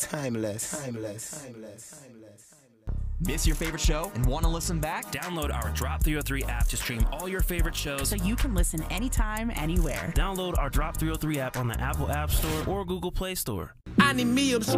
Miss your favorite show and want to listen back? Download our Drop 303 app to stream all your favorite shows so you can listen anytime, anywhere. Download our Drop 303 app on the Apple App Store or Google Play Store. I need me a